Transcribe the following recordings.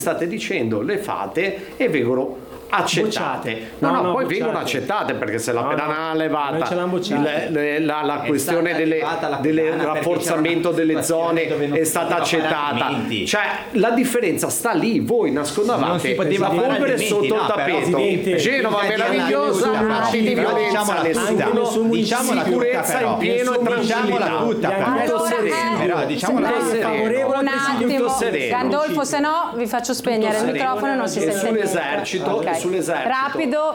state dicendo le fate e vengono accettate. Poi vengono accettate, perché se la pedana è elevata, la questione del rafforzamento delle zone è stata accettata. Cioè la differenza sta lì, voi nascondevate la polvere sotto il tappeto. Genova meravigliosa, non c'è di violenza, nessuno, sicurezza in pieno e tranquillità. Un attimo, Gandolfo, se no vi faccio spegnere il microfono e non si sente niente. Sull'esercito, rapido,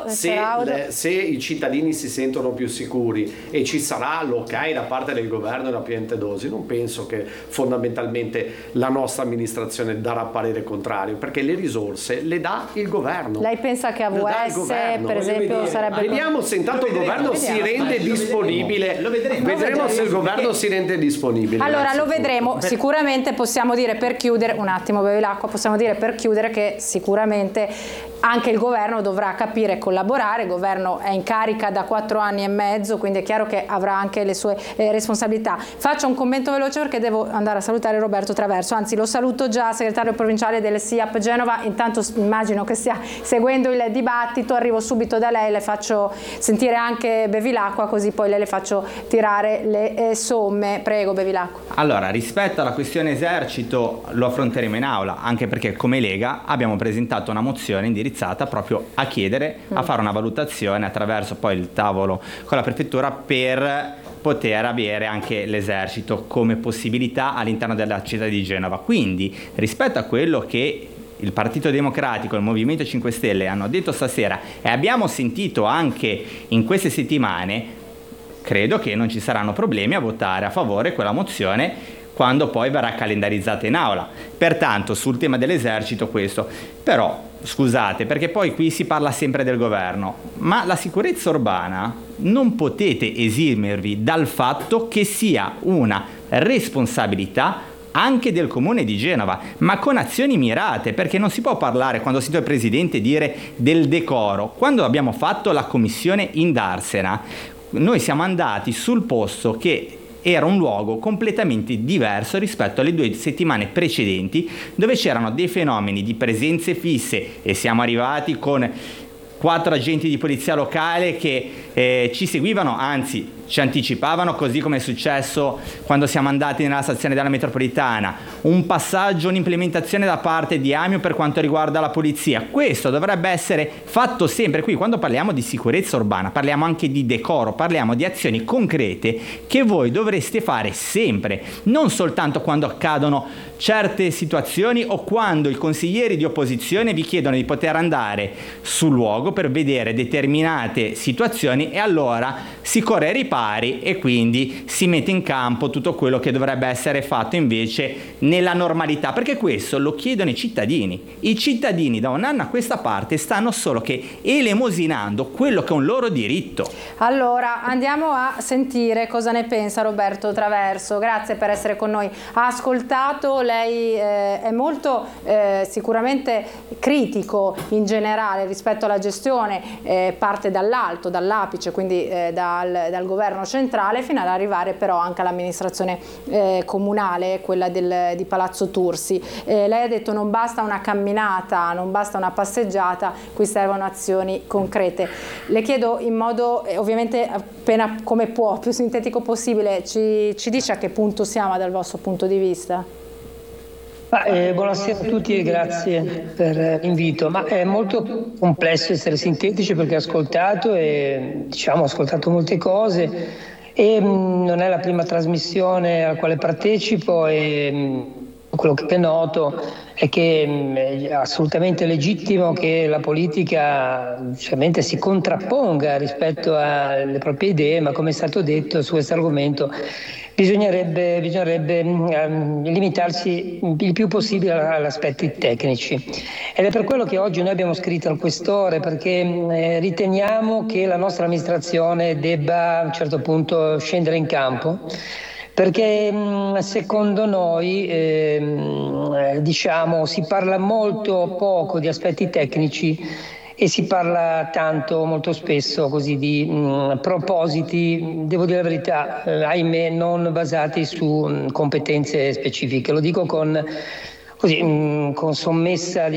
se i cittadini si sentono più sicuri e ci sarà l'ok da parte del governo e la Piantedosi, non penso che fondamentalmente la nostra amministrazione darà parere contrario, perché le risorse le dà il governo. Lei pensa che AWS per esempio sarebbe... Vediamo se intanto il governo si rende disponibile. Vedremo se il governo si rende disponibile. Allora lo vedremo. Sicuramente possiamo dire, per chiudere un attimo, bevi l'acqua, possiamo dire per chiudere che sicuramente anche il governo dovrà capire e collaborare. Il governo è in carica da 4 anni e mezzo, quindi è chiaro che avrà anche le sue responsabilità. Faccio un commento veloce perché devo andare a salutare Roberto Traverso, anzi lo saluto già, segretario provinciale delle SIAP Genova. Intanto immagino che stia seguendo il dibattito, arrivo subito da lei, le faccio sentire anche Bevilacqua, così poi le faccio tirare le somme. Prego Bevilacqua. Allora, rispetto alla questione esercito lo affronteremo in aula, anche perché come Lega abbiamo presentato una mozione indirizzata proprio a chiedere, a fare una valutazione attraverso poi il tavolo con la prefettura per poter avere anche l'esercito come possibilità all'interno della città di Genova. Quindi rispetto a quello che il Partito Democratico e il Movimento 5 Stelle hanno detto stasera e abbiamo sentito anche in queste settimane, credo che non ci saranno problemi a votare a favore quella mozione quando poi verrà calendarizzata in aula. Pertanto sul tema dell'esercito questo, però scusate, perché poi qui si parla sempre del governo, ma la sicurezza urbana non potete esimervi dal fatto che sia una responsabilità anche del comune di Genova, ma con azioni mirate, perché non si può parlare, quando sento il presidente dire del decoro. Quando abbiamo fatto la commissione in Darsena, noi siamo andati sul posto che era un luogo completamente diverso rispetto alle 2 settimane precedenti, dove c'erano dei fenomeni di presenze fisse e siamo arrivati con 4 agenti di polizia locale che ci seguivano, anzi ci anticipavano, così come è successo quando siamo andati nella stazione della metropolitana, un passaggio, un'implementazione da parte di Amio per quanto riguarda la polizia. Questo dovrebbe essere fatto sempre. Qui quando parliamo di sicurezza urbana parliamo anche di decoro, parliamo di azioni concrete che voi dovreste fare sempre, non soltanto quando accadono certe situazioni o quando i consiglieri di opposizione vi chiedono di poter andare sul luogo per vedere determinate situazioni e allora si corre ai ripari e quindi si mette in campo tutto quello che dovrebbe essere fatto invece nella normalità, perché questo lo chiedono i cittadini. I cittadini da un anno a questa parte stanno solo che elemosinando quello che è un loro diritto. Allora andiamo a sentire cosa ne pensa Roberto Traverso. Grazie per essere con noi. Ha ascoltato, lei è molto sicuramente critico in generale rispetto alla gestione, parte dall'alto, dall'apice, quindi dal governo centrale fino ad arrivare però anche all'amministrazione comunale, quella di Palazzo Tursi. Lei ha detto non basta una camminata, non basta una passeggiata, qui servono azioni concrete. Le chiedo in modo ovviamente appena come può, più sintetico possibile, ci dice a che punto siamo dal vostro punto di vista? Buonasera a tutti e grazie per l'invito. Ma è molto complesso essere sintetici perché ho ascoltato molte cose e non è la prima trasmissione alla quale partecipo e quello che è noto è che è assolutamente legittimo che la politica si contrapponga rispetto alle proprie idee, ma come è stato detto su questo argomento bisognerebbe limitarsi il più possibile agli aspetti tecnici. Ed è per quello che oggi noi abbiamo scritto al Questore, perché riteniamo che la nostra amministrazione debba a un certo punto scendere in campo, perché secondo noi si parla molto poco di aspetti tecnici e si parla molto spesso così di propositi, devo dire la verità, ahimè non basati su competenze specifiche. Lo dico con sommessa